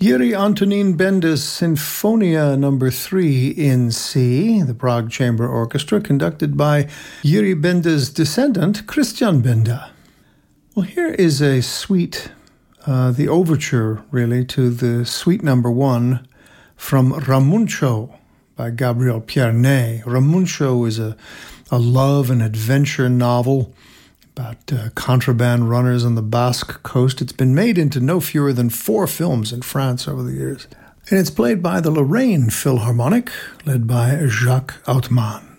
Yuri Antonin Benda's Sinfonia No. 3 in C, the Prague Chamber Orchestra, conducted by Yuri Benda's descendant, Christian Benda. Well, here is a suite, the overture, really, to the Suite No. 1 from Ramuncio by Gabriel Pierney. Ramuncio is a love and adventure novel about contraband runners on the Basque coast. It's been made into no fewer than 4 films in France over the years. And it's played by the Lorraine Philharmonic, led by Jacques Outman.